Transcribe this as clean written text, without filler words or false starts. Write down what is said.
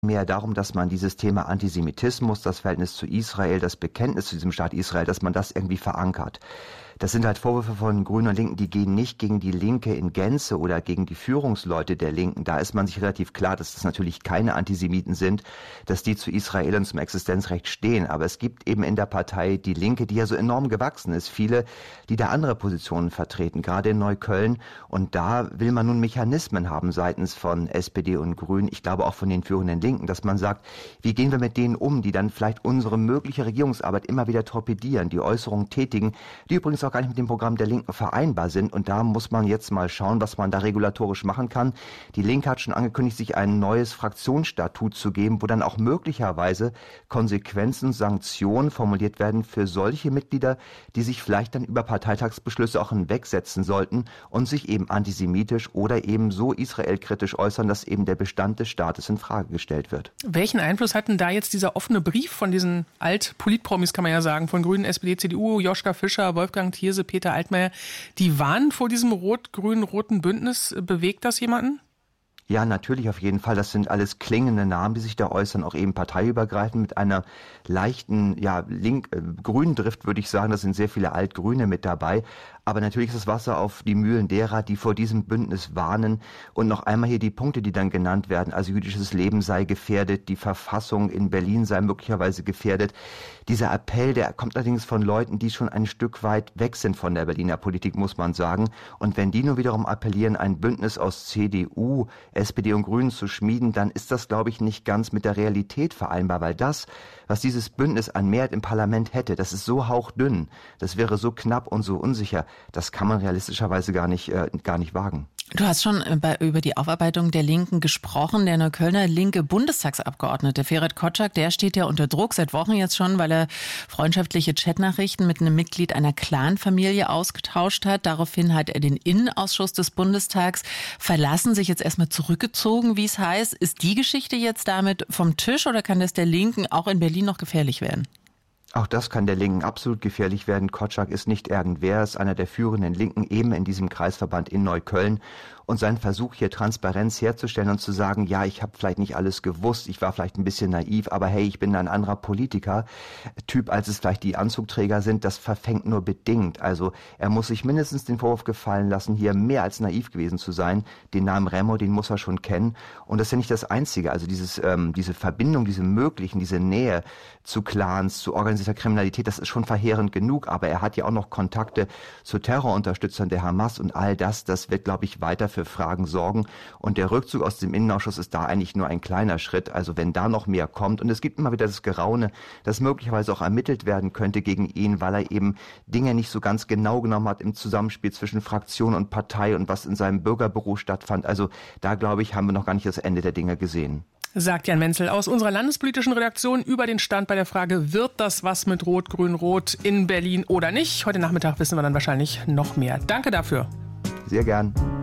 mehr darum, dass man dieses Thema Antisemitismus, das Verhältnis zu Israel, das Bekenntnis zu diesem Staat Israel, dass man das irgendwie verankert. Das sind halt Vorwürfe von Grünen und Linken, die gehen nicht gegen die Linke in Gänze oder gegen die Führungsleute der Linken. Da ist man sich relativ klar, dass das natürlich keine Antisemiten sind, dass die zu Israel und zum Existenzrecht stehen. Aber es gibt eben in der Partei die Linke, die ja so enorm gewachsen ist, viele, die da andere Positionen vertreten, gerade in Neukölln. Und da will man nun Mechanismen haben seitens von SPD und Grünen, ich glaube auch von den führenden Linken, dass man sagt, wie gehen wir mit denen um, die dann vielleicht unsere mögliche Regierungsarbeit immer wieder torpedieren, die Äußerungen tätigen, die übrigens auch gar nicht mit dem Programm der Linken vereinbar sind. Und da muss man jetzt mal schauen, was man da regulatorisch machen kann. Die Linke hat schon angekündigt, sich ein neues Fraktionsstatut zu geben, wo dann auch möglicherweise Konsequenzen, Sanktionen formuliert werden für solche Mitglieder, die sich vielleicht dann über Parteitagsbeschlüsse auch hinwegsetzen sollten und sich eben antisemitisch oder eben so israelkritisch äußern, dass eben der Bestand des Staates in Frage gestellt wird. Welchen Einfluss hat denn da jetzt dieser offene Brief von diesen Alt-Politpromis, kann man ja sagen, von Grünen, SPD, CDU, Joschka Fischer, Wolfgang Thierse, Peter Altmaier, die warnen vor diesem rot-grün-roten Bündnis? Bewegt das jemanden? Ja, natürlich auf jeden Fall. Das sind alles klingende Namen, die sich da äußern, auch eben parteiübergreifend mit einer leichten, grünen Drift, würde ich sagen. Da sind sehr viele Altgrüne mit dabei. Aber natürlich ist das Wasser auf die Mühlen derer, die vor diesem Bündnis warnen. Und noch einmal hier die Punkte, die dann genannt werden. Also jüdisches Leben sei gefährdet, die Verfassung in Berlin sei möglicherweise gefährdet. Dieser Appell, der kommt allerdings von Leuten, die schon ein Stück weit weg sind von der Berliner Politik, muss man sagen. Und wenn die nur wiederum appellieren, ein Bündnis aus CDU, SPD und Grünen zu schmieden, dann ist das, glaube ich, nicht ganz mit der Realität vereinbar, weil das, was dieses Bündnis an Mehrheit im Parlament hätte, das ist so hauchdünn, das wäre so knapp und so unsicher, das kann man realistischerweise gar nicht wagen. Du hast schon über die Aufarbeitung der Linken gesprochen. Der Neuköllner linke Bundestagsabgeordnete Ferit Kotschak, der steht ja unter Druck seit Wochen jetzt schon, weil er freundschaftliche Chatnachrichten mit einem Mitglied einer Clanfamilie ausgetauscht hat. Daraufhin hat er den Innenausschuss des Bundestags verlassen, sich jetzt erstmal zurückgezogen, wie es heißt. Ist die Geschichte jetzt damit vom Tisch oder kann das der Linken auch in Berlin noch gefährlich werden? Auch das kann der Linken absolut gefährlich werden. Kotschak ist nicht irgendwer, ist einer der führenden Linken eben in diesem Kreisverband in Neukölln. Und sein Versuch, hier Transparenz herzustellen und zu sagen, ja, ich habe vielleicht nicht alles gewusst, ich war vielleicht ein bisschen naiv, aber hey, ich bin ein anderer Politiker-Typ, als es vielleicht die Anzugträger sind, das verfängt nur bedingt. Also er muss sich mindestens den Vorwurf gefallen lassen, hier mehr als naiv gewesen zu sein. Den Namen Remo, den muss er schon kennen. Und das ist ja nicht das Einzige. Also diese Verbindung, diese Nähe zu Clans, zu organisierter Kriminalität, das ist schon verheerend genug. Aber er hat ja auch noch Kontakte zu Terrorunterstützern der Hamas und all das wird, glaube ich, weiter für Fragen sorgen. Und der Rückzug aus dem Innenausschuss ist da eigentlich nur ein kleiner Schritt. Also wenn da noch mehr kommt, und es gibt immer wieder das Geraune, dass möglicherweise auch ermittelt werden könnte gegen ihn, weil er eben Dinge nicht so ganz genau genommen hat im Zusammenspiel zwischen Fraktion und Partei und was in seinem Bürgerbüro stattfand. Also da, glaube ich, haben wir noch gar nicht das Ende der Dinge gesehen. Sagt Jan Menzel aus unserer landespolitischen Redaktion über den Stand bei der Frage, wird das was mit Rot-Grün-Rot in Berlin oder nicht? Heute Nachmittag wissen wir dann wahrscheinlich noch mehr. Danke dafür. Sehr gern.